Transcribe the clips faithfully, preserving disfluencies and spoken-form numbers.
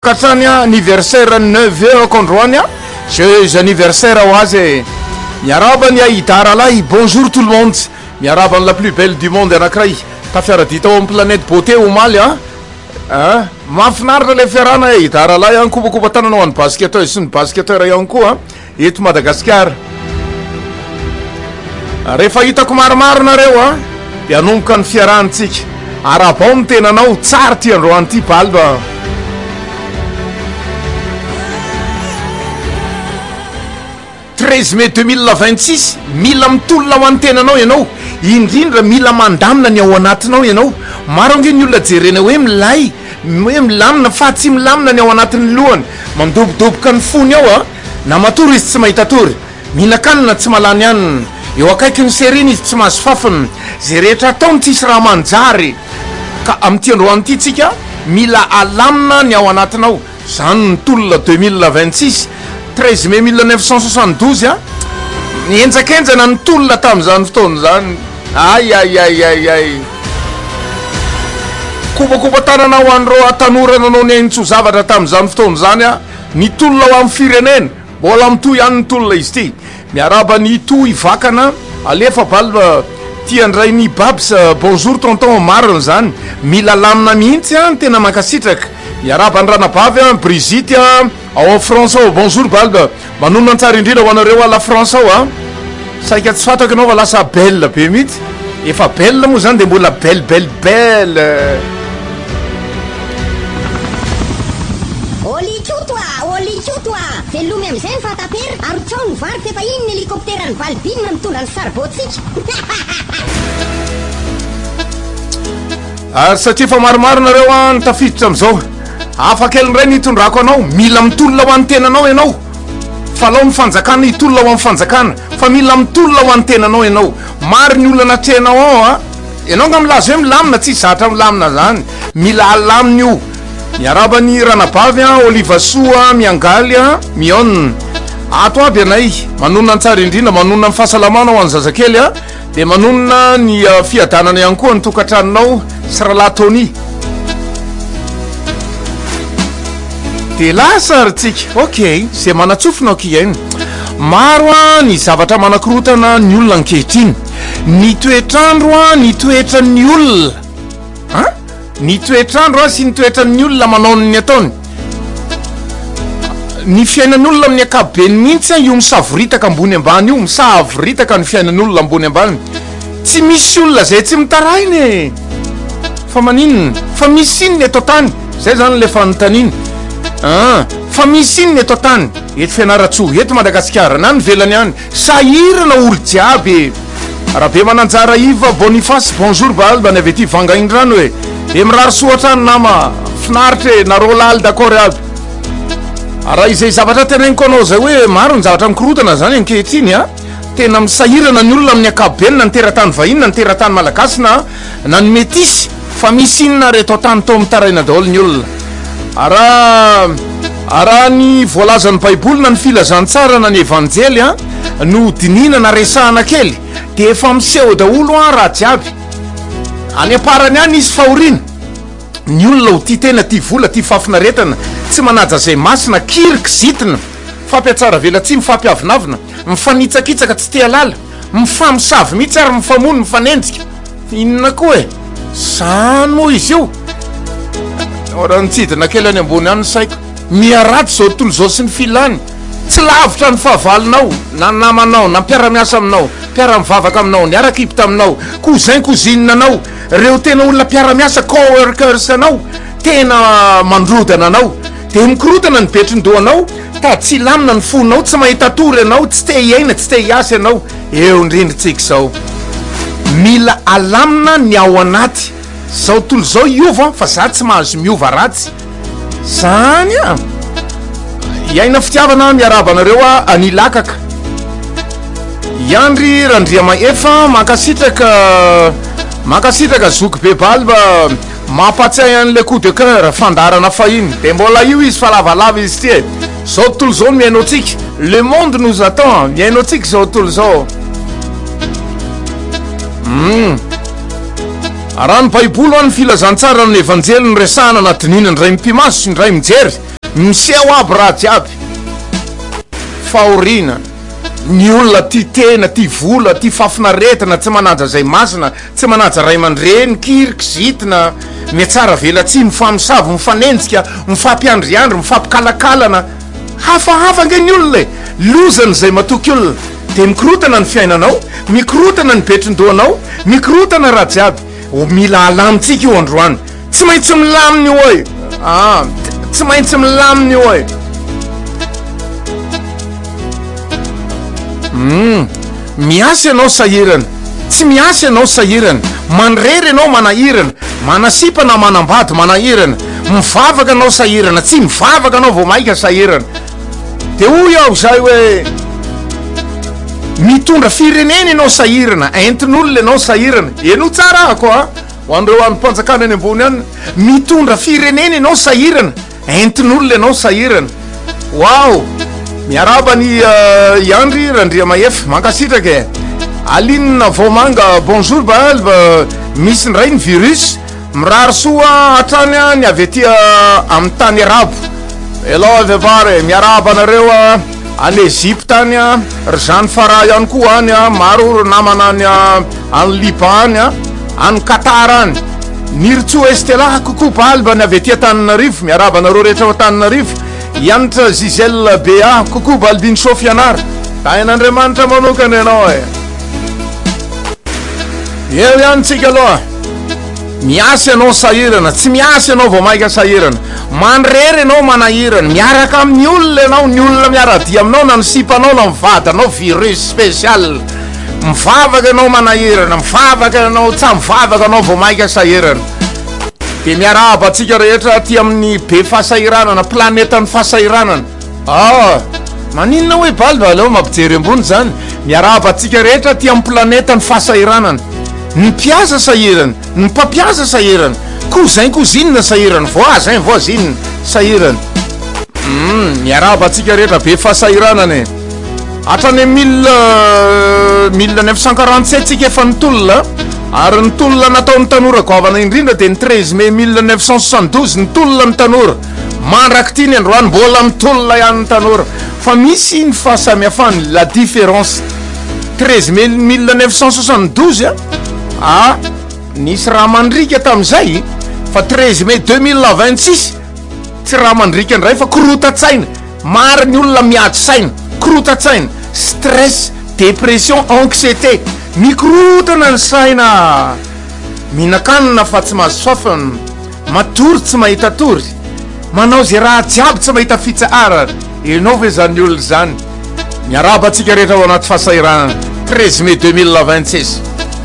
katrany anniversaire neuf heures kandroany joyeux anniversaire ho azy miarabany Idaralay bonjour tout le monde miarabany la plus belle du monde anankiray tafiaradita ao amin'ny planète beauté omaly a ah mahafinaritra le fiarana Idaralay an kobakoba tanana ho an'ny basketteur sy ny basketteur ihany koa eto Madagasikara rehefa hitako maromaro nareo a dia hanomboka ny fiarahantsika arabao ny tenanao tsara ty androany ty balba treize mai deux mille vingt-six mila mitolona ho an'ny tenanao ianao indrindra mila mandamina ny ao anatinao ianao maro ange ny olona jerena hoe milay hoe milamina fa tsy milamina ny ao anatin'ny lohany mandobodoboka ny fony ao a na matory izy tsy mahita tory mihinan-kanina tsy malany anina eo akaiky ny seriny izy tsy mahazo fafiny zay rehetra ataony tsisy raha manjary ka amin'ity androany ity tsika mila alamina ny ao anatinao zany ny tolona deux mille vingt-six treize mai mille neuf cent soixante-douze a nienjakenjana ny tolona tamin'izany fotoana zany ay ay ay ay ay kobakoba tanana ho an'ireo atanorana anao ny aintsho zavatra tamin'izany fotoana zany a ny tolona ho amin'ny firenena mbola mitoy ihany ny tolona izy ty miaraba ny toy vakana alefa balba tiandray ny babs bonjour tonton marina zany mila lamina mihitsy a tena mankasitraka miaraba ny ranabavy a Brigitte ao a France ao bonjour balba manonona antsara indrindra ho anareo a la France ao a saika tsy fatako anao fa lasa belle be mihitsy efa belle moa zany de mbola belle belle belle velomy am'izay ny fatapera ary trao ny vary fefa iny ny helikoptera ny valibinina mitondra ny sarbotsika ary satria fa maromaro nareo a ny tafiditra am'izao afakeliny ray nitondrako anao mila mitolona ho an'ny tenanao ianao fa lao mifanjakana hitolona ho amin'ny fanjakana fa mila mitolona ho an'ny tenanao ianao maro ny olona natrenao ao a ianao nga milaza hoe milamina tsy zatra milamina zany mila alamina io miaraba ny ranabavy a Oliva Soa miangaly a mion ato aby anay manonona antsara indrindra manonona ny fahasalamana ho an'ny zazakely a de manonona ny fiadanana ihany koa ny tokantranonao sy ralatony de lasa rytsika ok zay manatsofinao kiainy maro a ny zavatra manakorotana ny olona ankehitriny ny toetrandro a ny toetra ny olona a ny toetrandro a sy ny toetran'ny olona manaony ny ataony ny fiainan'ny olona amin'ny akabeny mihitsy io misavoritaka ambony ambany io misavoritaka ny fiainan'ny olona ambony ambany tsy misy olona zay tsy mitarainy fa maninona fa misy iny ny eto tany zay zany le fanotaniny a fa misy iny ny eto tany eto fianaratsoa eto Madagasikara na ny velany any sahirana olo jiaby raha be mananjara Iva Boniface bonjour balba ny avy ety vangaindrano hoe de mirary soatra ny nama finaritra e nareo laly d'accord aby raha izay zavatra teneniko anao zay hoe maro ny zavatra mikorotana zany ankehitriny a tena misahirana ny olona amin'ny akabeny na ny teratany vahiny na ny teratany malagasy na na ny metisy fa misy inona reto tany to mitaraina daholo ny olona araha araha ny voalazan'ny baiboly na ny filazantsara na ny evanjely a no dinina na resahana kely de efa miseho daholo a raha jiaby any aparany any izy fahorina ny olona ho ty tena ty vola ty fafinaretana tsy manaja zay masina kirika zitina fampiatsara vela tsy mifampiavinavina mifanitsakitsaka tsy te alala mifamosavy mihitsy ary mifamono mifanenjika inona koa e zany moa izy io ora nitsidina kely any ambony any saiko miaraty zao tontolo zao sy ny filany tsy lavitra ny fahavalinao na namanao na mpiara-miasa aminao mpiara-mivavaka aminao niaraka ipita aminao cousin cousinina anao reo tena olona mpiara-miasa coworkers anao tena mandrodana anao de mikorotana ny betron-doanao ta tsy lamina ny fonao tsy mahita tory anao tsy te hiaina tsy te hiasa anao eo indrindritsika zao mila alamina ny ao anaty zao tolo zao iova fa za tsy mahazo miova ratsy zany a iaina fitiavana miarabanareo a anilakaka iandry randriama efa makasitraka makasitraka zoky be balba mampatsiay an'le coup de cœur fandarana fahiny de mbola io izy fa lavalava izy ty e zao tontolo zao miainao tsika le monde nous attend miainao tsika zao tontolo zao mm. raha ny baiboly ho any filazantsara ny evanjely ny resahana anatin'ina ny ray mipimaso sy ny ray mijery miseho aby raha jiaby fahorina ny olona ty tena ty vola ty fafinaretana tsy manaja zay masina tsy manaja ray aman-dreny kiriky zitina miatsara vela tsy mifamisavo mifanenjika mifampiandriandry mifampikalakalana hafahafa nge ny olona e lozany zay matoky olona de mikorotana ny fiainanao mikorotana ny betrondoanao mikorotana raha jiaby mila alamitsika io androany tsy maintsy milaminy io oe ah tsy maintsy milaminy io oe Mm, miasa ianao sahirana tsy miasa ianao sahirana manrery ianao manahirana manasipana manambady manahirana mivavaka anao sahirana tsy mivavaka anao vao maika sahirana de hoy aho zay hoe mitondra firenena ianao sahirana entin'olona ianao sahirana eno tsara ako a ho andreo any mpanjakana any ambony any mitondra firenena ianao sahirana entin'olona ianao sahirana wow miarabany uh, iandry randria mahefa mankasitraka e alinina vaomanga bonjour balba misy ndray ny virus mirary soa atrany a ny avy aty amin'ny tany arabo elo avy apare miaraba anareo a any Egypte any a ry zany fara ihany koa any a maro namana any a any Liban any a any Qatar any nirtso estela kokoa balba ny avy aty Antananarivo miaraba anareo rehetra ao Antananarivo ianatra Giselle Bea kokoa balbiny Sofianar tain'Andriamanitra manokana ianao e eo ihany tsika aloha miasa ianao sahirana tsy miasa ianao vao maika sahirana manrery ianao manahirana miaraka amin'ny olona ianao ny olona miaradia aminao na nisipanao na mivadanao virus spécial mivavaka ianao manahirana mivavaka ianao tsa mivavaka anao vao maika sahirana de miaraba atsika rehetra ty amin'ny be fahasahiranana planetan'ny fahasahiranana ah maninona hoe balba aleo mampijery ambony zany miaraba atsika rehetra ty amin'ny planetan'ny fahasahiranana ny mpiasa sahirana ny mpampiasa sahirana kozain kozinina sahirana voazain voazinina sahirana mm, miaraba atsika rehetra be fahasahiranana e hatrany mille mille neuf cent quarante-sept tsika efa nitolona ary ny tolona nataon'ny tanora goavana indrindra de ny treize mai mille neuf cent soixante-douze ny tolona ny tanora mandraky ty ny androany mbola mitolona ihany ny tanora fa misy ny fahasamihafany la différence treize mai mille neuf cent soixante-douze a ah nisy raha mandrika tam'izay fa treize mai deux mille vingt-six tsy raha mandrika ndray fa korotatsaina maro ny olona miady saina korotatsaina stress dépression anxiété mikorotana ny saina minakanina fa tsy mahasoafana matory tsy mahita tory manao zay raha jiaby tsy mahita fitsahara enao ve zany olona zany miaraba atsika rehetra ao anaty fahasahirana treize mai deux mille vingt-six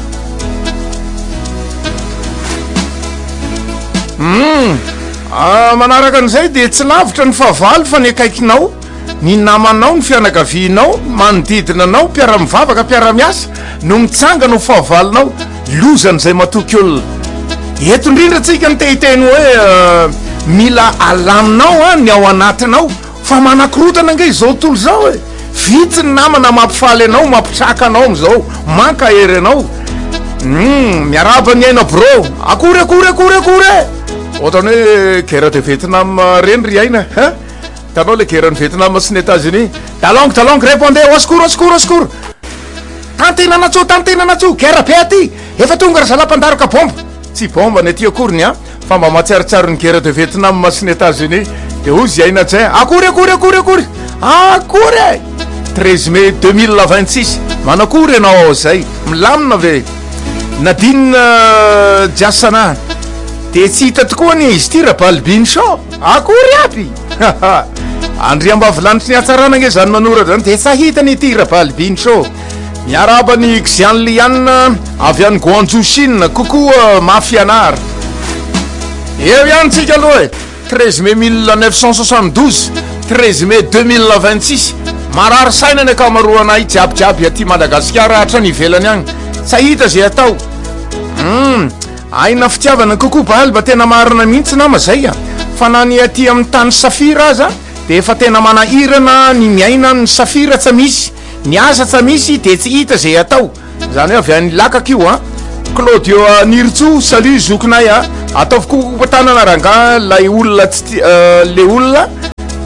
mm. ah, manaraka an'izay de tsy lavitra ny fahavalo fa ny akaikinao ny namanao ny fianakavianao manodidina anao mpiara-mivavaka mpiara-miasa no mitsanga no fahavalonao lozan'izay matoky olona eto indrindra tsika ny tehiteny hoe uh, mila alaminao a ny ao anatinao fa manakorotana nge izao tolo zao e vitsy ny namana mampifaly anao mampitraka anao am'izao manka hery anao mm, miaraba ny aina bro akory akory akory akory ohatrany hoe guerre de Vietnam reny ry aina hein tanao le guerre ny Vietnam sy ny États-Unis talongo talongo répondez au secours au secours au secours tantena natso tantena natso guerre be aty efa tonga ry zala-pandaraka bomba tsy bomba ny aty akoriny a fa mba matsiarotsiaro ny guerre de Vietnam sy ny États-Unis de ozy aina tsay akory akory akory akory akory treize mai deux mille vingt-six manakory ianao ao zay milamina ve nadinina jiasana de tsy hita tokoa ny izy ty raha balbiny so akory aby andriambavilanitry ny atsarana nge zany manora zany de tsahitany ity raha balbiny so miaraba ny Xian Lian avy any Guangzhou Chine kokoa mafianar eo ihany tsika aloha e treize mai mille neuf cent soixante-douze treize mai deux mille vingt-six marary saina ny akamaroanay jiabyjiaby aty Madagasikara hatrany ivelany agny tsahita zay atao mm. aina fitiavana kokoa balba tena marina mihitsy nama zay a fa na ny aty amin'ny tany safira aza de efa tena manahirana ny miaina ny safira tsa misy ny asa tsa misy de tsy hita zay atao zany hoe avy any lakaka io a Claudio Nirtso salut zokinay a ataovy kokoa tanana ranga lay olona tsy uh, le olona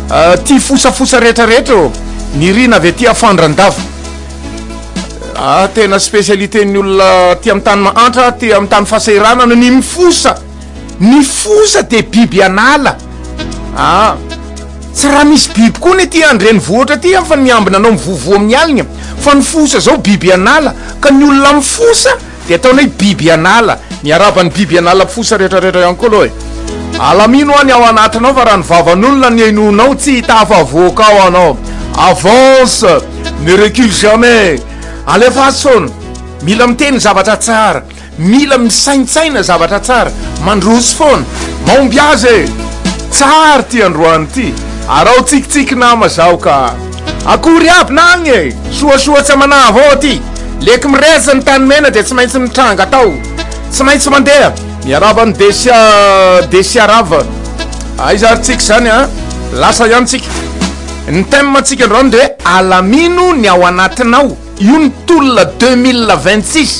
ty fosafosa rehetrarehetra ny rina avy ty afandrandava ah tena spécialité-ny olona ty amin'ny tany mahantra ty amin'ny tany fahasahiranana ny mifosa ny fosa de biby anala ah tsy raha misy biby koa ny ty andreny vohatra ty fa miambina anao mivovo amin'ny alina fa ny fosa zao biby anala ka ny olona mifosa de ataonao hoe biby anala ny arabany biby anala fosa rehetrarehetra ihany koa aloha e alamino any ao anatinao fa raha ny vavan'olona ny ainonao tsy hitafa voaka ao anao avance ne recule jamais alefason mila miteny zavatra tsara mila misaintsaina zavatra tsara mandroso foana maomby azy tsara ty androany ty arao tsikitsiky nama zao ka akory aby nagny e soasoa tsy amana avao ty leky mireza ny tany mena de tsy maintsy mitranga tao tsy maintsy mandeha miarabany desia desia rava aizary tsika zany a lasa ihany tsika ny thème tsika androany de alamino ny ao anatinao io ny tolona deux mille vingt-six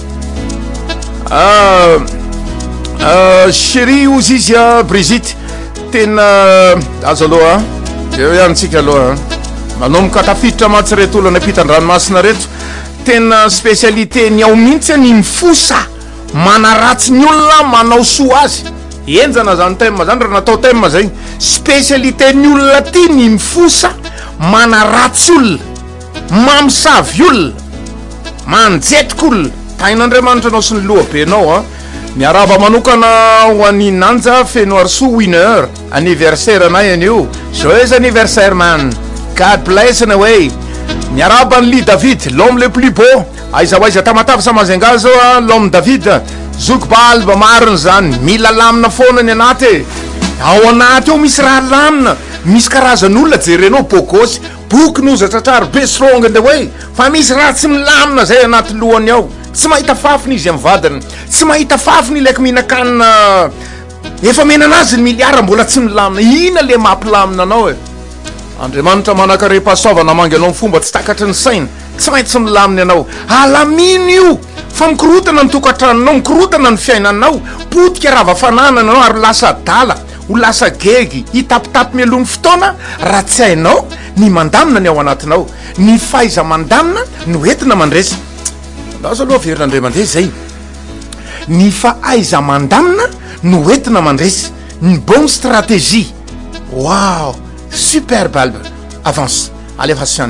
uh, uh, chéri ozy izy a Brigitte tena azo aloha eo ihany tsika aloha manomboka tafiditra matsy reto olona ampitan-dranomasina reto tena spécialité ny ao mihitsy ny mifosa manaratsy ny olona manao soa azy enjana zany thème zany raha natao thème zay spécialité ny olona ty ny mifosa manaratsy olona mamosavy olona manjetrika olona tain'Andriamanitra anao sy ny lohabenao a miaraba manokana ho an'ny nanja fenoir sous winner anniversaire anay anio joyeux anniversaire man God bless in a way miaraba ny Ly David l'homme le plus beau aiza ho aiza tamatavy samazenga zao a l'homme David zoko balba mariny zany mila lamina foana ny anaty ao anaty eo misy raha lamina misy karazan'olona jerenao bogosy boky nozatratrary be strong in the way fa misy raha tsy milamina zay anaty lohany ao tsy mahita fafiny izy amin'ny vadiny tsy mahita fafiny ilaiky mihinan-kanina efa menana azy ny miliara mbola tsy milamina ina le mampilamina anao e Andriamanitra manakare pasoavana mangy anao fomba tsy takatry ny saina tsy maintsy milamina anao alamino io fa mikorotana ny tokantranonao mikorotana ny fiainanao potika rava fananana anao ary lasa dala ho lasa gegy hitapitapy mialony fotoana raha tsy hainao ny mandamina ny ao anatinao ny faiza mandamina no entina mandresy laza aloha averin'Andriamanitra zay ny fahaiza mandamina no entina mandresy ny bonne stratégie wow super balbe avance alefasiany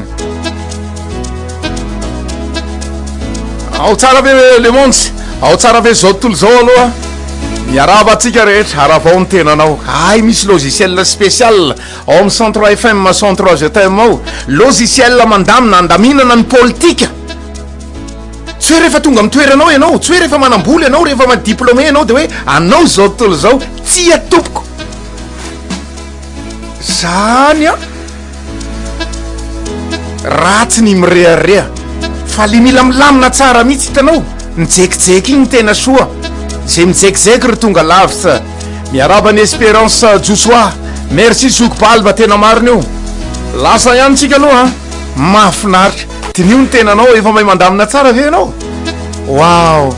ao tsara ve le monde ao tsara ve zao tontolo zao aloha miaraba atsika rehetra aravao ny tenanao ay misy logiciel spécial ao amin'ny cent trois F M cent trois G T M ao logiciel mandamina andaminana ny politika tsy hoe rehefa tonga mitoeranao ianao tsy hoe rehefa manamboly ianao rehefa madiplôme ianao de hoe anao zao tontolo zao tsy atopoko zany a ratsy ny mirearea fa le mila milamina tsara mihitsy hitanao mijekijeky igny tena soa zay mijekijeky ry tonga lavitra miaraba ny Espérance Josoa merci zoko balba tena marina io lasa ihany tsika aloha mahafinaritra tinio ny tenanao efa mahay mandamina tsara ve anao wow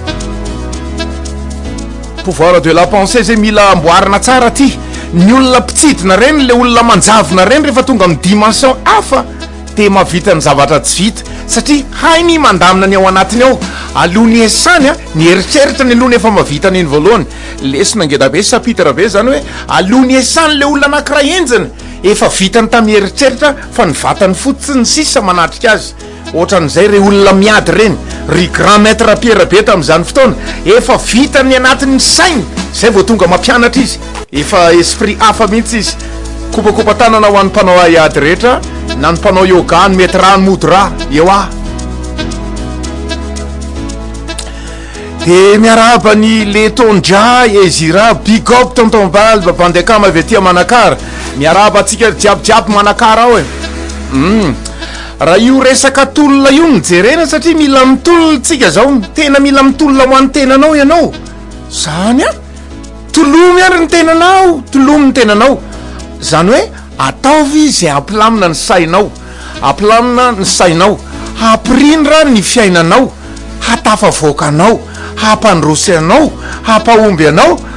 pouvoir de la pensée zay mila amboarina tsara ty ny olona mpitsidina reny le olona manjavina reny rehefa tonga amin'ny dimension hafa de mavita ny zavatra tsy vita satria hainy mandamina ny ao anatiny ao alohany esany a ny eritreritra ny alohany efa mavita nyiny voalohany lesina angeda be sapitra be zany hoe alohany esany le olona anankiray enjiny efa vitany tamin'ny eritreritra fa ny vatany fotsiny sisa manatrika azy ohatran'izay re olona miady reny ry grand maître Pierre be tamin'izany fotoana efa vitany anatin'ny sainy zay vao tonga mampianatra izy efa esprit hafa mihitsy izy kopakopa tanana ho an'ny mpanao aiady rehetra na ny mpanao yoga ny mety rano mody ra eo ah de miaraba ny letondra ezira big up tonton balba bandekama avy aty Manakara miaraba atsika jiabijiaby Manakara ao e mm. raha io resaka tolona io ny jerena satria mila mitolona tsika zao tena mila mitolona ho an'ny tenanao ianao zany a tolomy ary ny tenanao tolomy ny tenanao zany hoe ataovy zay ampilamina ny sainao ampilamina ny sainao hampirindra ny fiainanao hatafavoakanao hampandrosy anao hampahomby anao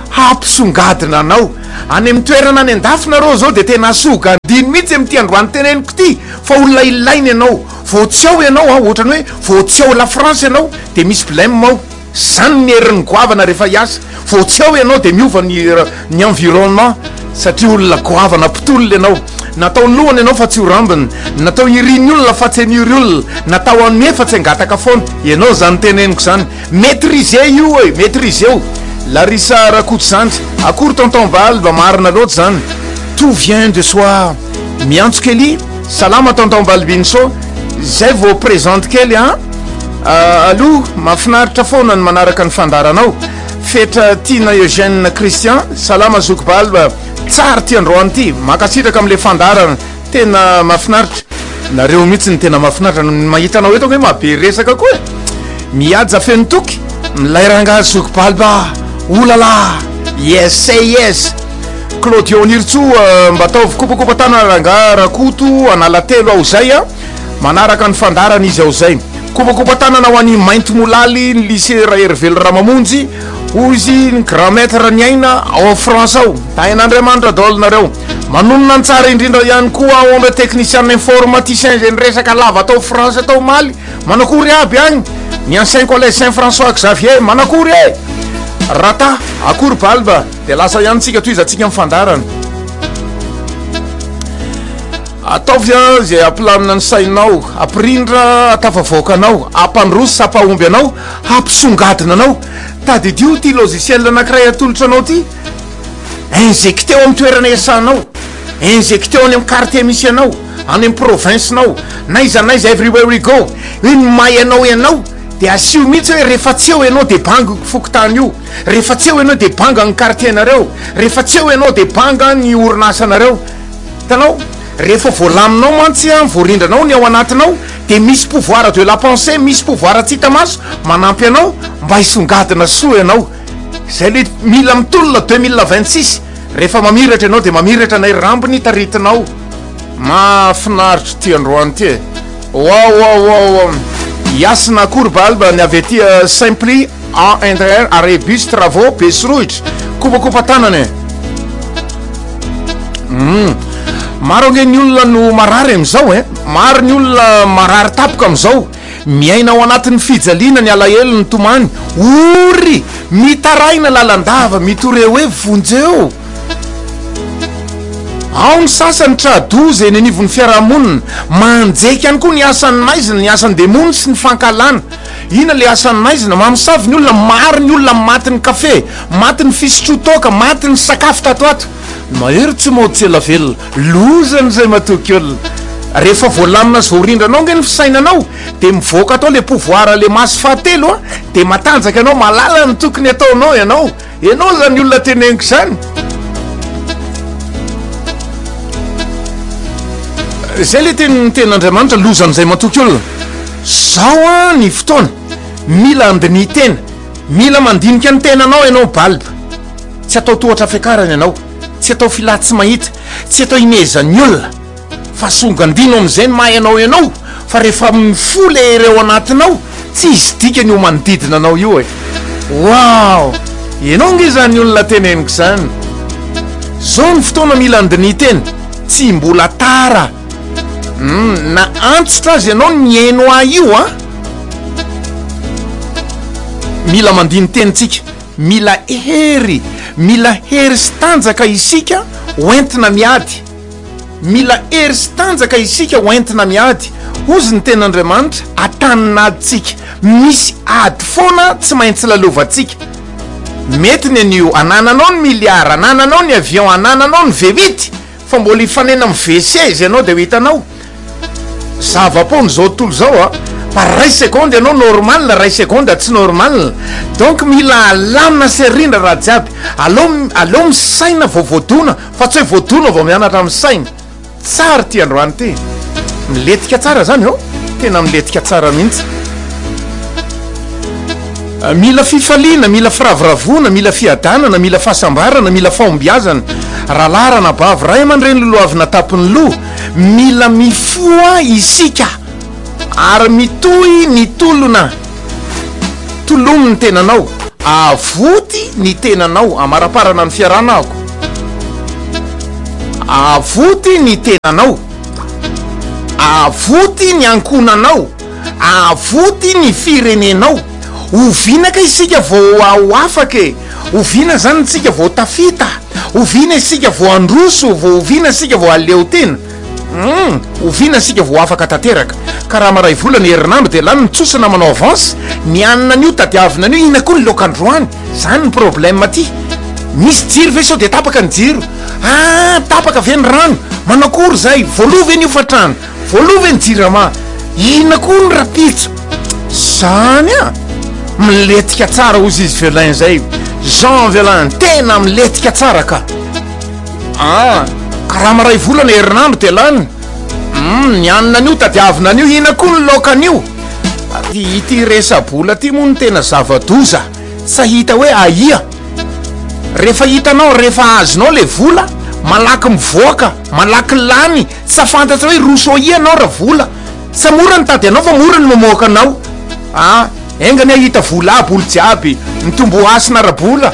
hampisongadina anao any amin'ny toerana any an-dafinareo zao de tena soka andiny mihitsy am'ty androany teneniko ty fa olona ilainy ianao vao tsy ao ianao a ohatrany hoe vao tsy ao la France ianao de misy problème ao zany ny herin'ny goavana rehefa hiasa vao tsy ao ianao de miova ny ny environnement satria olona goavana pitolona ianao natao ny lohany ianao fa tsy ho rambiny natao iriny olona fa tsy haniry olona natao anome fa tsy angataka foana ianao zany teneniko zany maîtriser io e maîtriser o Larissa Rakotsandry akory tonton Balba marina loatra zany tout vient de soi miantso kely salama tonton Balbinso zay vao présente kely a alo mafinaritra foana ny manaraka ny fandaranao fetra tiana Eugène Christian salama Zouk Balba tsara ty androany ty makasitraka am'le fandarana tena mafinaritra nareo mihitsy ny tena mafinaritra mahitanao eto hoe mabe resaka koa miaja feno toky milay ranga Zouk Balba oulala yes say yes Claudio Nirtso mba ataovy kopakopatana ranga rakoto anala telo ao zay a manaraka ny fandarana izy ao zay kopakopatana na ho any mainty molaly ny lycée Hervé Ramamonjy ozy ny grand maître ny aina ao France ao tain'Andriamanitra daolinareo manonona ny tsara indrindra ihany koa ombre technicien informaticien zay ny resaka lava atao France atao maly manakory aby agny ny ancien collège Saint-François Xavier manakory e rata akory Balba de lasa ihany tsika toy izatsika mifandarana ataovy a zay apilamina ny sainao apirindra atafavoakanao ampandroso ampahomby anao ampisongadina anao tadidio ty logiciel anankiray atolotra anao ty injecté ao amin'ny toerana iasanao injecté ao any amin'ny quartier misy anao any amin'ny province nao naiza naiza everywhere we go iny may anao ianao de asio mihitsy hoe rehefa tsy eo ianao de banga fokotany io rehefa tsy eo ianao de banga ny quartier nareo rehefa tsy eo ianao de banga ny orinasa nareo hitanao rehefa voalaminao mantsy a voarindranao ny ao anatinao de misy pouvoir de la pensée misy pouvoir tsy hita maso manampy anao mba hisongadina soa ianao zay le mila mitolona deux mille vingt-six rehefa mamiratra ianao de mamiratra nay rambony taritinao mafinaritra ty androany ty e wow wow wow Yasna akory Balba ny avy aty Simply A N R Arébus Travaux Besroitra kopakopatana mm. Maro nge ny olona no marary am'izao e maro ny olona marary tapoka am'izao miaina ao anatin'ny fijaliana ny alahelo ny tomany ory mitaraina lalandava mitoreo hoe vonjeo ao ny sasany tradozy eny anivon'ny fiarahamonina manjeky ihany koa ny asan'ny maizina ny asan'ny demony sy ny fankalana ina le asan'ny maizina mamosavy ny olona maro ny olona maty ny kafe maty ny fisotrotoka maty ny sakafo tato ato mahery tsy mody tsy ela velona lozany zay matoky olona rehefa voalamina sy voarindranao nge ny fisainanao de mivoaka atao le pouvoir le maso fahatelo a de matanjaka anao malala ny tokony ataonao ianao ianao zany olona teneniko zany zay le ten ten'Andriamanitra lozan'izay matoky olona zao a ny fotoana mila andiny tena mila mandinika ny tenanao ianao Balba tsy atao tohatra fiakarana ianao tsy atao filatsy mahita tsy atao inezan'ny olona fa songandino am'izay ny mahay anao ianao fa rehefa mifo le ireo anatinao tsy izy dika ny ho manodidina anao io e wow ianao nge zany olona teneniko zany zao ny fotoana mila andiny tena tsy mbola tara Mm, na antitra azy ianao ny haino ah io a mila mandiny tenitsika mila hery mila hery sy tanjaka isika hoentina miady mila hery sy tanjaka isika hoentina miady ozy ny ten'Andriamanitra ataninaditsika misy ady foana tsy maintsy lalovantsika mety ny anio anananao ny miliara anananao ny avion anananao ny vevity fa mbola ifanena amin'ny V C izy ianao de ho hitanao zava-pony zao tontolo zao a fa ray seconde ianao normal ray seconde tsy normal donc mila alamina sy rindra raha jiaby aleo aleo misaina vao voadona fa tsy hoe voadona vao mianatra amin'ny saina tsara ty androany ty miletika tsara zany o tena miletika tsara mihitsy mila fifaliana mila firavoravona mila fiadanana mila fahasambarana mila fahombiazana rahalarana bavy ray aman-dreny lolo avy natapony loha mila mifoa isika ary mitoy ny tolona tolomy ny tenanao avoty ny tenanao amaraparana ny fiaranako avoty ny tenanao avoty ny ankonanao avoty ny firenenao ovinaka isika vao ao afake ovina zany tsika vao tafita ovina isika vao androso vao ovina isika vao aleo tena mm, ovina isika vao afaka tanteraka ka raha maray volana herinandro de lany nitsosana manao avance ny anina an'io tadiavina an'io ina koa ny lokandroany zany ny problème ty misy jiro ve sao de tapaka ny jiro ah tapaka ve ny rano manakory zay voalova eny io fatrano voalova ny jirama ina koa ny rapitso zany a miletika tsara ozy izy velin zay Jean Velin tena miletika tsara ka ah karaha maray volana herinandro de lany mm, ny anina an'io tadiavina an'io ina koa ny lokan'io ty ity resabola ty moa ny tena zavadoza sahita hoe aia rehefa hitanao rehefa azonao le vola malaky mivoaka malaky lany tsy afantatra hoe roso ianao raha vola sa mora ny tady anao fa mora ny mamoaka anao ah engany ahita vola aby olo jiaby mitombo asina rabola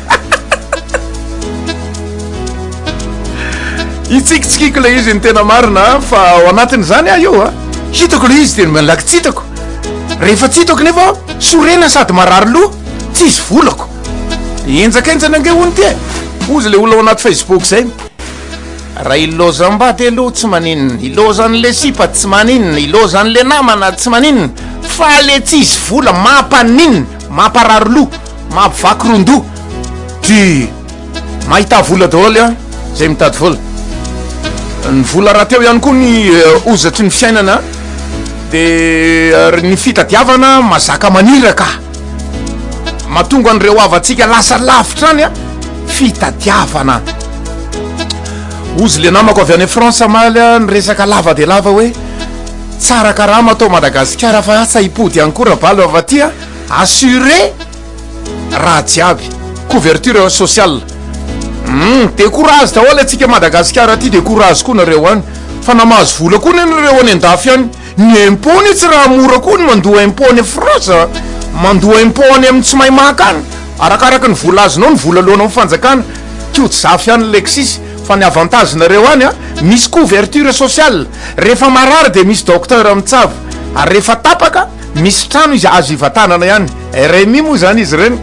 itsikitsikiko le izy ny tena marina fa ao anatiny zany ah io a hitako le izy de malaky tsitako rehefa tsitako nefa sorena sady marary loha tsisy volako enjakenjany ange ony ty ozy le olo ao anaty Facebook zay raha ilozam-bady aloha tsy maninona ilozan'le sipa tsy maninona ilozan'le namana tsy maninona fa le tsisy vola mampaninona mamparary loha mampivaky rondo ty mahita vola daholo a zay mitady vola ny vola raha teo ihany koa ny uh, ozatry ny fiainana de uh, ny fitadiavana mazaka maniraka mahatonga an'ireo avantsika lasa lavitra any a fitadiavana ozy le namako avy any France maly a ny resaka lava de lava hoe tsara karama atao Madagasikara fa tsy hipody ihany koa raha balo avatya assuré raha jiaby couverture sociale mm, de courage daholo atsika Madagasikara ty de courage koa nareo any fa namahazo vola koa nareo any andafy any ny impony tsy raha mora koa ny mandoa impony France mandoa impony amin'ny tsy mahay maka any arakaraka ny vola azonao ny vola alohanao mifanjakana kio tsy zafy any Lexis fa ny avantage nareo any a misy couverture sociale rehefa marary de misy docteur amitsavo ary rehefa tapaka misy trano izy azo ivatanana ihany R M I moa zany izy reny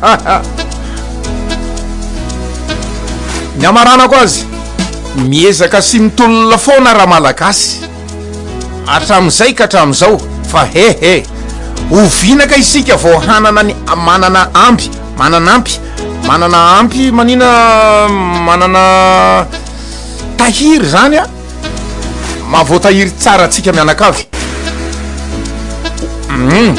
ny amaranako azy miezaka sy mitolona foana raha malagasy hatram'izay ka hatram'izao fa hehe ovinaka isika vao hanana ny manana ampy manana ampy manana ampy manina manana tahiry zany a mahavoatahiry tsara atsika mianakavy mm.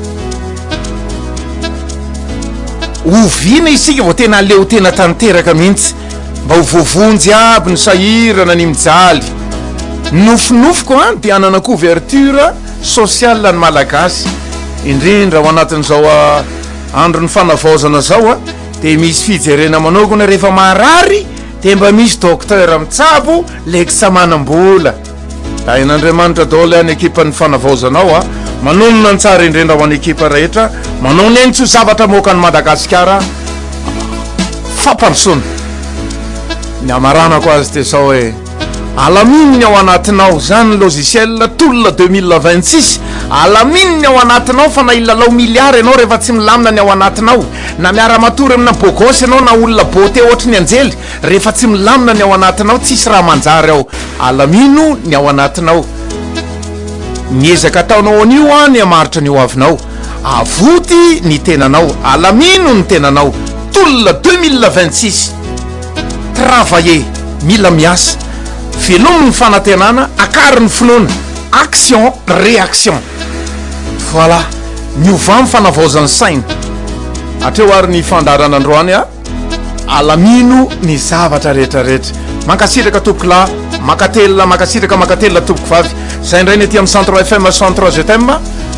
ovina isika vao tena aleo tena tanteraka mihitsy mba ho voavonjy aby ny sahirana ny mijaly nofinofiko a de anana couverture sociale ny malagasy indrindra ao anatin'izao andro ny fanavaozana zao a de misy fijerena manokana rehefa marary de mba misy docteur amitsabo leky manam-bola da in'Andriamanitra daholo any ekipa ny fanavaozanao a manonona ny tsara indrindra ho any ekipa rehetra manona eny tsy ho zavatra moka ny Madagasikara fampandrosoana ny amaranako azy de sao hoe alamininy ao anatinao zany logiciel tolona deux mille vingt-six alamininy ao anatinao fa na ilalao milliard ianao rehefa tsy milamina ny ao anatinao na miara-matory amina bogosy ianao na olona bote ohatry ny anjely rehefa tsy milamina ny ao anatinao tsisy raha manjary ao alamino ny ao anatinao miezaka ataonao an'io a ny amaritra ny ho avinao avoty ny tenanao alamino ny tenanao tolona deux mille vingt-six travailler mila miasa velomo ny fanantenana akary ny finoana action réaction voilà miova ny fanavaozany saina atreo ary ny fandaranandroany a alamino ny zavatra rehetrarehetra mankasitraka tompoko la makatelona makasitraka makatelona tompoko vavy zay indray ny aty amin'ny centre F M cent trois je t'aime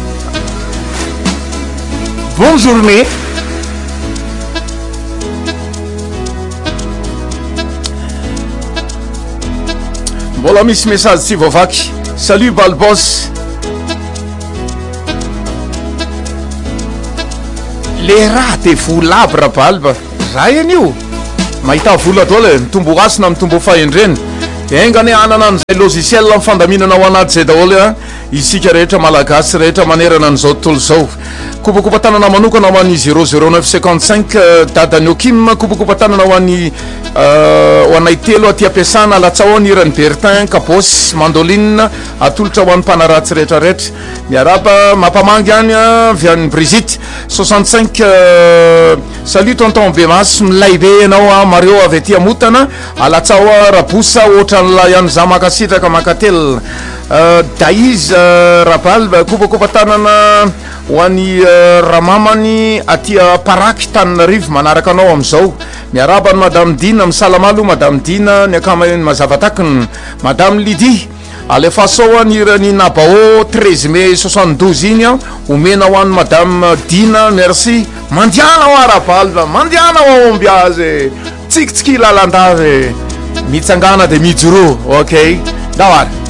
bonne journée. Mbola misy message tsy voavaky. Salut Balbos. le raha de vola aby rabalba za eny io mahita vola atao le mitombo asina mitombo fahendreny engany anana an'izay logiciel mifandaminana ao anaty zay daholo a isika rehetra malagasy rehetra manerana an'izao tontolo zao kopakopatanana manokana ho an'ny zéro zéro neuf cinquante cinq dadany okim kopakopatanana ho an'ny ho anay telo aty ampiasana latsao ny irany bertin kabosy mandoline atolotra ho an'ny mpanaratsy rehetrarehetra miaraba mampamangy any avy an'ny Brigitte soixante cinq salut tonton Bemas milay be anao a Mario avy aty amotana alatsao rabosa ohatran'la ihany za makasitraka makatel Daiz Rabal kopakopatanana ho an'ny ramamany aty Paraky Tananarivo manaraka anao am'izao miaraba ny madame Dina misalamalo madame Dina ny akamany mazavatakiny madame Lydie alefaso ny irany Nabao treize mai soixante-douze iny a omena ho an'ny madame Dina merci mandiana ho Rabal mandiana ho omby azy tsikitsiki lalandazy mitsangana de mijoro ok dawar